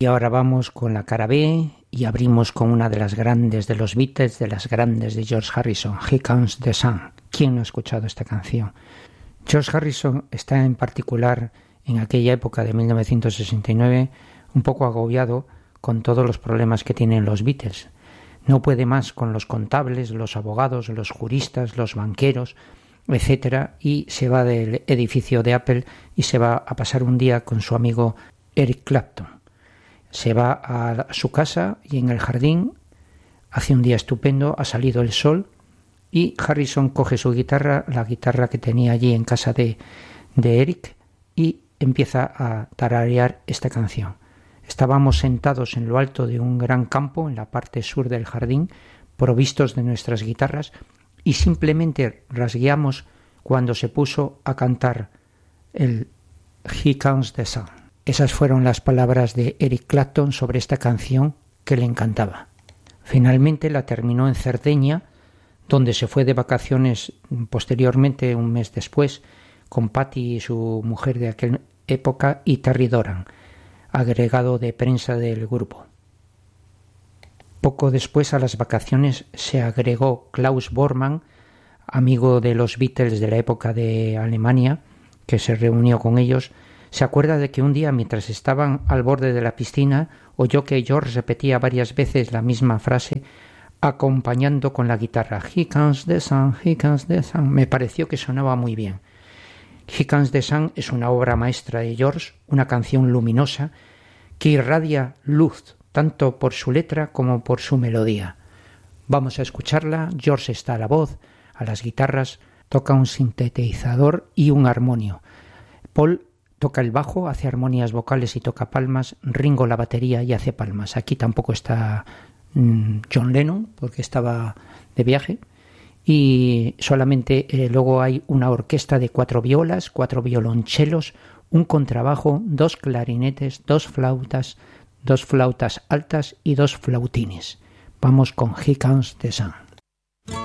Y ahora vamos con la cara B y abrimos con una de las grandes de los Beatles, de las grandes de George Harrison, Here Comes the Sun. ¿Quién no ha escuchado esta canción? George Harrison está en particular en aquella época de 1969 un poco agobiado con todos los problemas que tienen los Beatles. No puede más con los contables, los abogados, los juristas, los banqueros, etcétera, y se va del edificio de Apple y se va a pasar un día con su amigo Eric Clapton. Se va a su casa y en el jardín hace un día estupendo, ha salido el sol y Harrison coge su guitarra, la guitarra que tenía allí en casa de Eric, y empieza a tararear esta canción. Estábamos sentados en lo alto de un gran campo, en la parte sur del jardín, provistos de nuestras guitarras, y simplemente rasgueamos cuando se puso a cantar el Here Comes the Sun. Esas fueron las palabras de Eric Clapton sobre esta canción que le encantaba. Finalmente la terminó en Cerdeña, donde se fue de vacaciones posteriormente, un mes después, con Patty y su mujer de aquella época y Terry Doran, agregado de prensa del grupo. Poco después a las vacaciones se agregó Klaus Bormann, amigo de los Beatles de la época de Alemania, que se reunió con ellos. Se acuerda de que un día, mientras estaban al borde de la piscina, oyó que George repetía varias veces la misma frase, acompañando con la guitarra. Here comes the sun, here comes the sun. Me pareció que sonaba muy bien. Here Comes the Sun es una obra maestra de George, una canción luminosa que irradia luz tanto por su letra como por su melodía. Vamos a escucharla. George está a la voz, a las guitarras, toca un sintetizador y un armonio. Paul toca el bajo, hace armonías vocales y toca palmas. Ringo la batería y hace palmas. Aquí tampoco está John Lennon porque estaba de viaje. Y solamente luego hay una orquesta de 4 violas, 4 violonchelos, un contrabajo, 2 clarinetes, 2 flautas altas y 2 flautines. Vamos con Here Comes the Sun.